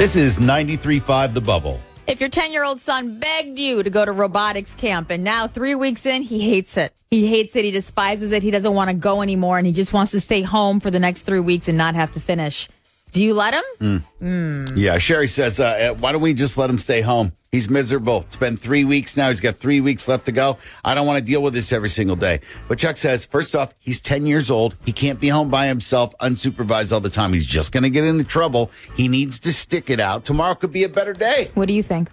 This is 93.5 The Bubble. If your 10-year-old son begged you to go to robotics camp and now 3 weeks in, he hates it. He hates it. He despises it. He doesn't want to go anymore, and he just wants to stay home for the next 3 weeks and not have to finish. Do you let him? Yeah, Sherry says, why don't we just let him stay home? He's miserable. It's been 3 weeks now. He's got 3 weeks left to go. I don't want to deal with this every single day. But Chuck says, first off, he's 10 years old. He can't be home by himself, unsupervised all the time. He's just going to get into trouble. He needs to stick it out. Tomorrow could be a better day. What do you think?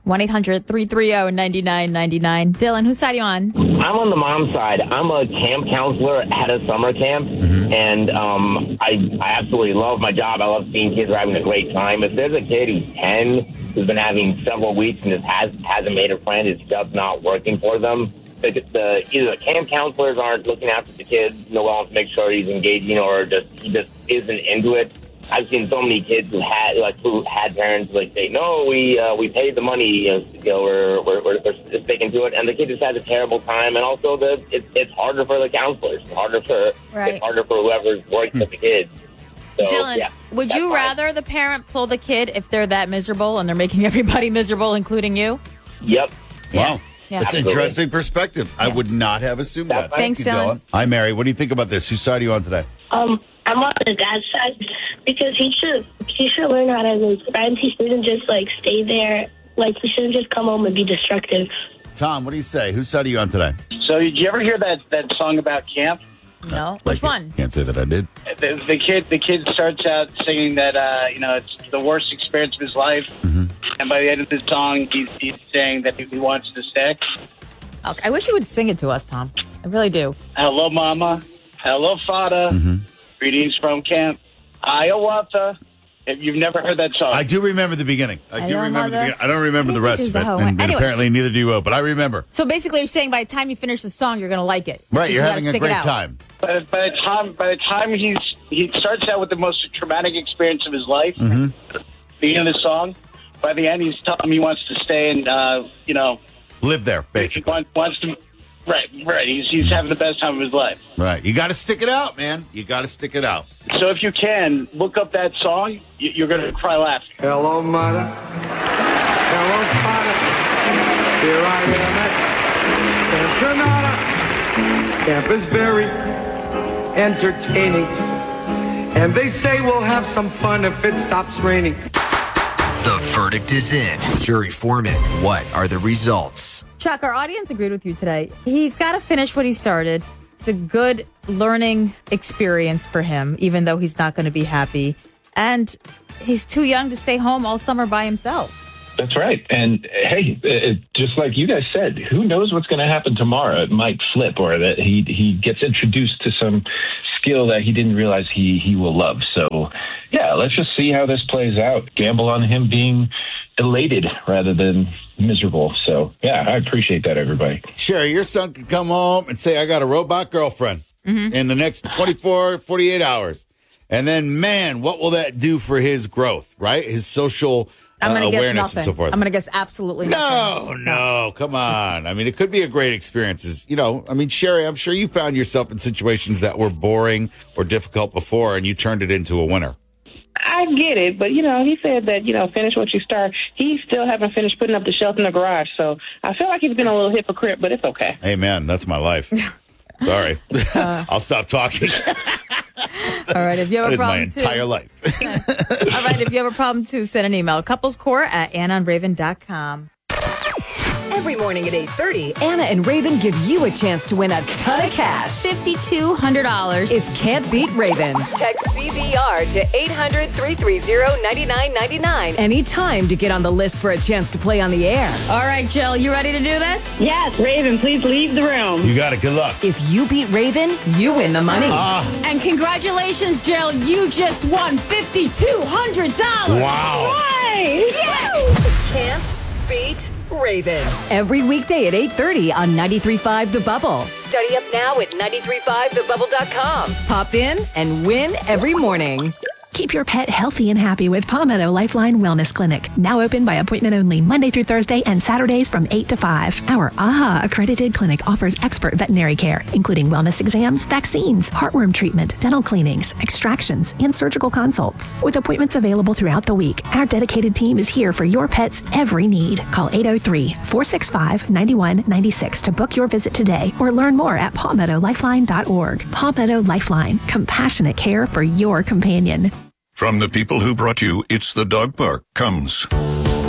1-800-330-9999. Dylan, whose side are you on? I'm on the mom side. I'm a camp counselor at a summer camp, and I absolutely love my job. I love seeing kids are having a great time. If there's a kid who's 10 who's been having several weeks and just hasn't made a plan, it's just not working for them. Either the camp counselors aren't looking after the kids well to make sure he's engaging, or he just isn't into it. I've seen so many kids who had parents say, no, we paid the money, we're sticking to it, and the kid just has a terrible time. And also it's harder for the counselors, it's harder for whoever's working with the kids. So, Dylan, would you rather the parent pull the kid if they're that miserable and they're making everybody miserable, incling you? Yep. Wow. Yeah. That's an interesting perspective. I would not have assumed that. Thanks, Dylan. Hi, Mary. What do you think about this? Whose side are you on today? I'm on the dad's side because he should learn how to make friends. He shouldn't just stay there. He shouldn't just come home and be destructive. Tom, what do you say? Whose side are you on today? So did you ever hear that song about camp? No. Which one? Can't say that I did. The kid starts out singing that it's the worst experience of his life, and by the end of the song, he's saying that he wants to stay. Okay. I wish you would sing it to us, Tom. I really do. Hello, Mama. Hello, Fada. Greetings from Camp Hiawatha. If you've never heard that song, I do remember the beginning. I don't remember the rest of it, and Anyway. apparently neither do you. But I remember. So basically, you're saying by the time you finish the song, you're going to like it. Right, you're You having gotta a stick it great out. time. By the time he starts out with the most traumatic experience of his life, beginning of the song, by the end he's telling him he wants to stay and Live there, basically. He wants to. Right. He's having the best time of his life. Right. You got to stick it out, man. You got to stick it out. So if you can, look up that song. You're going to cry laughing. Hello, Mother. Hello, Father. Here I am at Camp Granada. Camp is very entertaining. And they say we'll have some fun if it stops raining. The verdict is in. Jury foreman, what are the results? Chuck, our audience agreed with you today. He's got to finish what he started. It's a good learning experience for him, even though he's not going to be happy. And he's too young to stay home all summer by himself. That's right. And hey, just like you guys said, who knows what's going to happen tomorrow? It might flip, or that he gets introduced to some skill that he didn't realize he will love. So, yeah, let's just see how this plays out. Gamble on him being elated rather than miserable. So, yeah, I appreciate that, everybody. Sherry, your son could come home and say, I got a robot girlfriend in the next 24, 48 hours. And then, man, what will that do for his growth, right? His social awareness and so forth. I'm going to guess absolutely nothing. No, come on. I mean, it could be a great experience. Sherry, I'm sure you found yourself in situations that were boring or difficult before, and you turned it into a winner. I get it, but, he said that, finish what you start. He still haven't finished putting up the shelf in the garage, so I feel like he's been a little hypocrite, but it's okay. Amen. That's my life. Sorry. I'll stop talking. All right, if you have a problem, that is my entire life. All right, if you have a problem, too, send an email. couplescore@AnnaandRaven.com. Every morning at 8:30, Anna and Raven give you a chance to win a ton of cash. $5,200. It's Can't Beat Raven. Text CBR to 800-330-9999 anytime to get on the list for a chance to play on the air. All right, Jill, you ready to do this? Yes, Raven, please leave the room. You got it. Good luck. If you beat Raven, you win the money. And congratulations, Jill. You just won $5,200. Wow. Hey! Can't beat Raven. Every weekday at 8:30 on 93.5 The Bubble. Study up now at 93.5thebubble.com. Pop in and win every morning. Keep your pet healthy and happy with Palmetto Lifeline Wellness Clinic. Now open by appointment only Monday through Thursday and Saturdays from 8 to 5. Our AHA accredited clinic offers expert veterinary care, including wellness exams, vaccines, heartworm treatment, dental cleanings, extractions, and surgical consults. With appointments available throughout the week, our dedicated team is here for your pet's every need. Call 803-465-9196 to book your visit today or learn more at palmettolifeline.org. Palmetto Lifeline, compassionate care for your companion. From the people who brought you It's the Dog Park comes